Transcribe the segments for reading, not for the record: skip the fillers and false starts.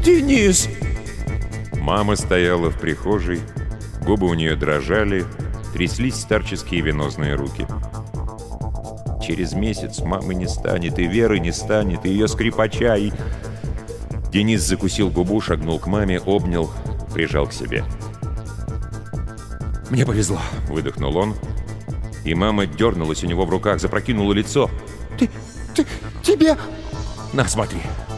Денис!» Мама стояла в прихожей, губы у нее дрожали, тряслись старческие венозные руки. Через месяц мамы не станет, и Веры не станет, и ее скрипача, и... Денис закусил губу, шагнул к маме, обнял, прижал к себе. «Мне повезло», — выдохнул он, и мама дернулась у него в руках, запрокинула лицо. Тебе... На, смотри».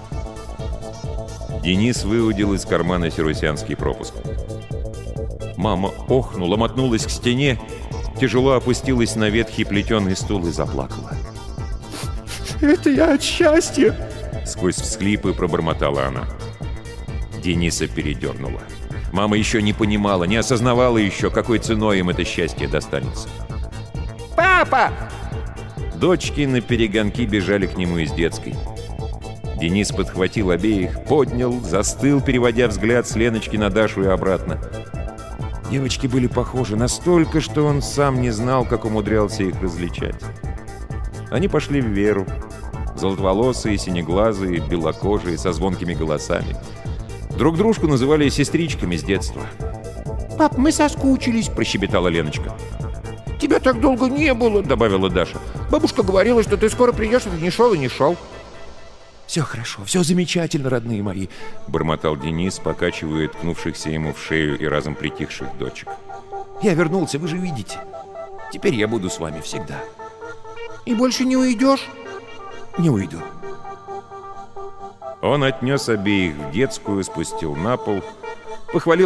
Денис выудил из кармана сирусянский пропуск. Мама охнула, мотнулась к стене, тяжело опустилась на ветхий плетеный стул и заплакала. «Это я от счастья!» Сквозь всхлипы пробормотала она. Дениса передернула. Мама еще не понимала, не осознавала еще, какой ценой им это счастье достанется. «Папа!» Дочки наперегонки бежали к нему из детской. Денис подхватил обеих, поднял, застыл, переводя взгляд с Леночки на Дашу и обратно. Девочки были похожи настолько, что он сам не знал, как умудрялся их различать. Они пошли в Веру. Золотоволосые, синеглазые, белокожие, со звонкими голосами. Друг дружку называли сестричками с детства. «Пап, мы соскучились», — прощебетала Леночка. «Тебя так долго не было», — добавила Даша. «Бабушка говорила, что ты скоро придешь, а ты не шел и не шел». «Все хорошо, все замечательно, родные мои», — бормотал Денис, покачивая ткнувшихся ему в шею и разом притихших дочек. «Я вернулся, вы же видите. Теперь я буду с вами всегда». «И больше не уйдешь?» «Не уйду». Он отнес обеих в детскую, спустил на пол, похвалил